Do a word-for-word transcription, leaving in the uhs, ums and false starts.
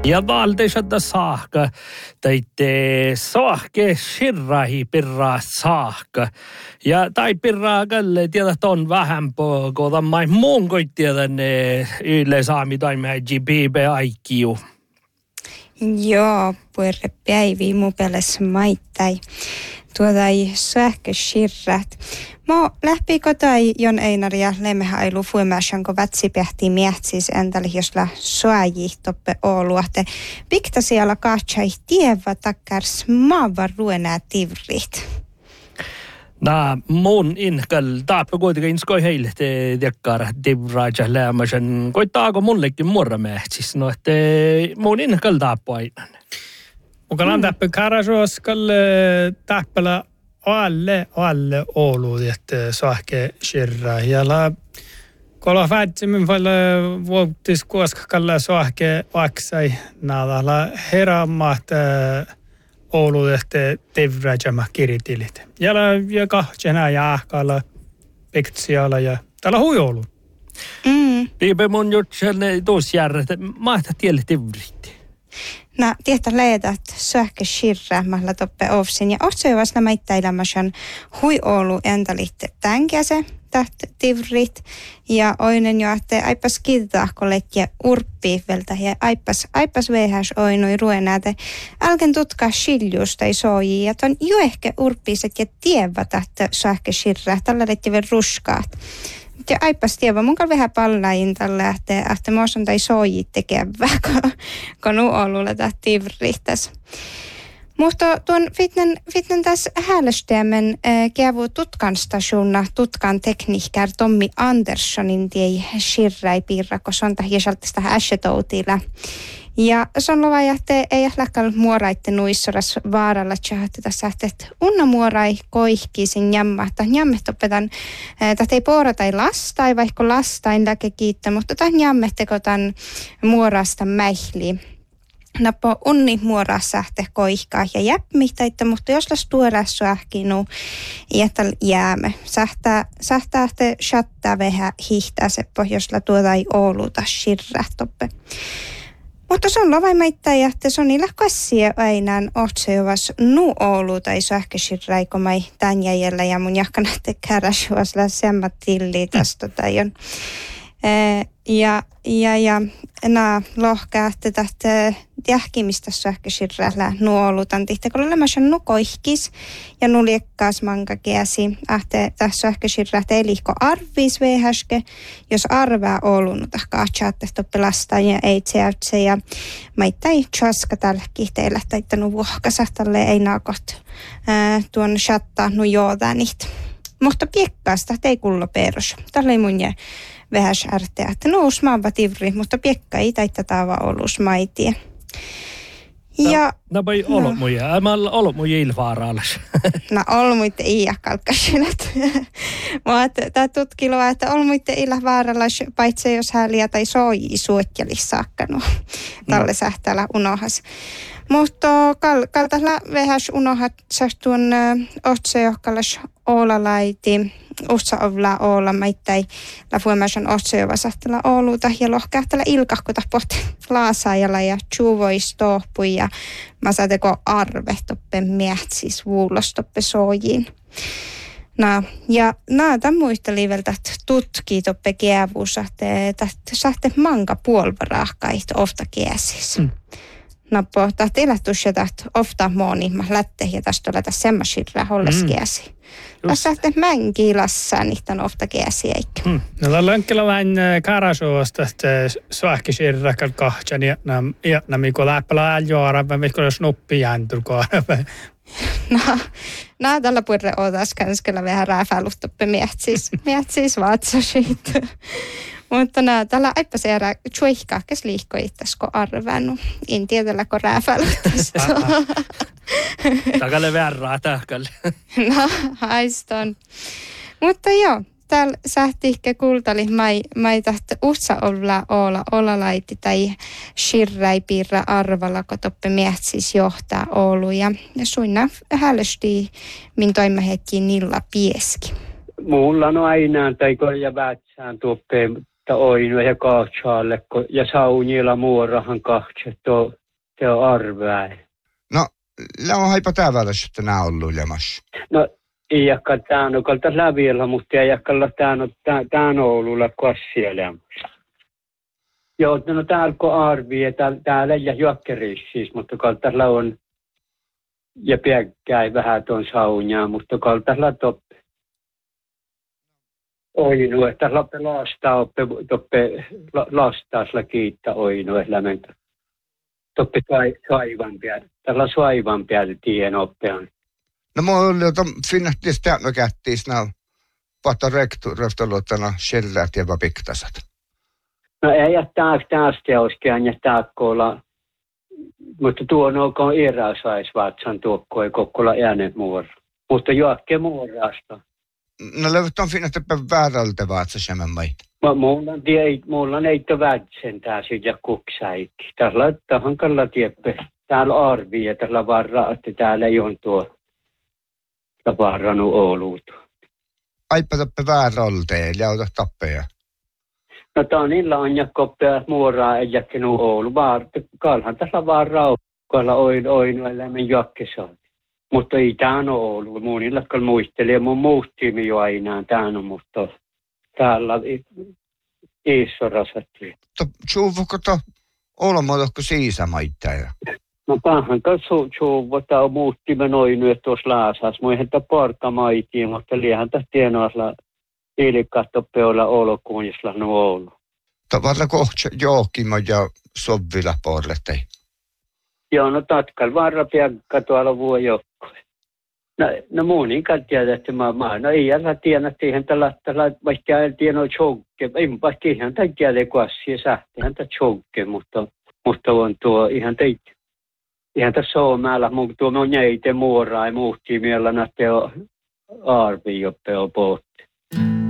Ja valteisata saakka, teitte saahke shirrahi pirraa saakka. Ja tai pirraa kalle tiedä ton vähän po, kun mai muun koittiedän yle saami toimeen G B B aikiu. Joo, puhumme päiviä mun pelässä maittai. Tuota ei sähköshirrat. Mä lähpi kotai Jon Einar ja lemmehailu fuimäsänko vatsi pähti mietsis entäli josla suaji toppe ouluahte. Pikta siellä kahtsai tievä takkars maava ruenää tivrit. Nää mun inkal taappa kuitenkin inskoi heille te tekkara tivraja lämmäsen. Koittaako mullekin muoramähtsis? No että mun inkal taappa aina. Mukaan tappel karasuoskal tappela alle alle Oulu että saahke shirra ja la kolla fätsimmin falla vuotis kuoskalla saahke vaksai nadalla herammat Oulu että tevrajama kiritilit ja la ja kahtena jaakalla piktsiala ja täällä hui Oulu. Mm. Piipe mun jutselle tuusjärret mahta tielle tevritti. No, tietä leedat sähköshirra mahla toppe ofsin ja otsojavas nämä ittäilämäsän hui Oulu entälitte tänkäse täht tivrit ja oinen jo, että aipas kiitaa kollegia urppii veltä ja aipas, aipas veihäs oinui ruenääte älken tutkaa shiljusta ei soji ja ton jo ehkä urppiiset ja tievä täht sähköshirra tällä letti vielä ruskaat. Ja aipas tievä, mun vähän pallain tällä, että, että muosan tai soji tekevää, kun, kun nu Oululla tahtiin riittäisi. Mutta tuon fitnen, fitnen tässä häälösteämen äh, kävu tutkan stationna tutkan tekniikär Tommi Anderssonin tiei shirrai piirra, kun se on tähän jäsaltista häsetoutilla. Ja se on lova, että ei lähkäl muoraitte nuissoras vaaralla tjahti tässä, että unna muorai koihkiisin jamma, että jammet opetan, että ei poorata lastai, vaikka lastain läke kiittä, mutta tämän jammetteko tämän muorasta mäihli. Nappo unni muoraa sähte koihkaa ja jäpmihtaitta, mutta jos las tuoras ähkinu, jättäl jäämme. Sähtää, sähtää te chattaa vähän hihtää seppo, jos la tuota ei Ouluta shirrähtoppe. Mutta se on lovaimaittain, että se on niillä kassia aina otsojuvas nu Oulu tai sähköshirraikomai tämän jäljellä ja mun jahkan näette käräsjuvasla semmat tilli tästä tai on. Ja, ja, ja nämä lohkaatte tästä jähkimistä sähköshirrällä nu Oulutan tihtä, kun olemassa nukoihkis ja nu liekkaas manka kiesi, että tässä sähköshirrät ei liikko arviis vehäske, jos arvaa Oulun tahkaatsaatte pelastajia ei tseätse ja maittai tjaska tällä kihteillä, että nu vuohkasahtalle ei naakot tuon chattaa nu joodänit. Mutta piekkaasta ei kullo perus. Tällä ei mun jää vähäs ärteä, että nous maava tivri, mutta piekka ei taita taava Oulus maitie. Ja... No voi olo muja, mä olo muja ilvaaraalas. No olo muitte iä kalkkasilat. Mutta tää tutkilua, että olo muitte ilvaaraalas, paitsi jos häliä tai soji suotjelis saakkanu. Tälle sähtäällä unohas. Mutta kal, kaltasla vähäs unohat sähtuun otsejohkalas Oulalaiti. Ussa ovla olla maittai la fuemasan otsojova sahtella Ouluta ja lohkaahtella ilkahkota pohti laasaajalla ja tjuvois tohpui ja mä saateko arve toppe mietsis vuulostoppe sojiin. No, ja näitä muisteli vielä, että tutki toppe kiavuus, että sahte manka puolvarahkait ofta kiesis. Mm. No, pohtaa tilattus ja tahto ofta moni mä lätte ja tästä oleta semmasirra holles kiesi. Mm. Tässä sahte mänki lassaan niitä on ofta kiesi eikä. Mm. No, tällä on kyllä vähän karasuosta, että suahkisirra kahtjan ja nämä kun läppälä äljooran, vai mikko snuppi jäntulkoon. No, no tällä puolella otas kanskella vähän rääfälustoppe mietsis, mietsis vaatsasit. Mutta nää tällä aipas erää tjuihkaakes liikko ittäsko arvännu. En tiedellä kun rääfäluttas. Takalle verraa tähkälle. No, haiston. Mutta joo, täällä sähtiikkä kultali mai, mai tahti utsa olla olla, olla laiti tai shirrai piirra arvalla, kun toppe mietsis johtaa Oulu. Ja, ja suinna hälösti min toimahetki nilla pieski. Mulla on aina, tai kun ja vätsään tuoppe ta oinu ja kahtsalle, ja saunilla muorahan kahtse, tuo te on arvää. No, on haipa tavalla, että nämä on luulemassa. No, ei jakka tämän on kalta läviellä, mutta ei jakkalla tämän Oululla kassielemässä. Joo, no täällä kun arvii, täällä ei juokkerissä siis, mutta kalta on, ja piäkkäin vähän tuon saunaa, mutta kalta toppe. Oinu, että lappe lastaa, oppe, toppe lastaasla kiittää oinu, että lämmentä. Toppe saivan päälle. Tällä saivan päälle tien oppean. No mä olin, että finnahtis tämmö kättiis nää pahta rektoröftoluottana sherrät ja piktasat. No ei jättää tästä oskeen ja taakkoilla, mutta tuon olkoon iräsaisvatsan tuokko ei kokkola äänet muora. Mutta joakke muorasta. No löyt on finnahtippä väärältä vaatsa semän maita. Mulla on, mulla on eitä vätsen tää sit ja kuksaikki. Täällä on hankalla tieppe. Täällä arvii ja täällä varraa, että täällä ei ole tuo varannut Ouluut. Aipa toppe väärältä ja ota tappeja. No tää on niillä on ja koppea muoraa ei jäkkenut Oulu. Kalhan täällä varraa, kalla oin oin elämän jakkesaan. Mutta ei tää on Oulu. Mun ilakka muistelee, mun muuttiimi jo aina tää on, mutta täällä iso rasatti. Suuvuko to olmoidokko siisämaittajia? No pahan kanssa suuvota muuttimme noin nyt tuossa laasas. Mä eihän tämä porkka maitiin, mutta liehän tämä tienoasla ilikattopeolla olokuun, jos lähden Oulu. Tavallaan kohta Jookimo ja Sovvila porlettei. Joo, no tatkal varra piakka tuolla vuojokkoja. No, no muun ikään tiedä, että mä, mä no ei jällä tiedä, siihen tällä, tällä vaikka ei tiedä tjokke. Ei vaikka ihan tämän tiedä kuassia sähtihän tämä tjokke, mutta, mutta on tuo ihan teitä. Ihan tässä on määrä, mutta tuo on jäite muoraa ja muuttiin vielä näitä arvi, joppe on pohti.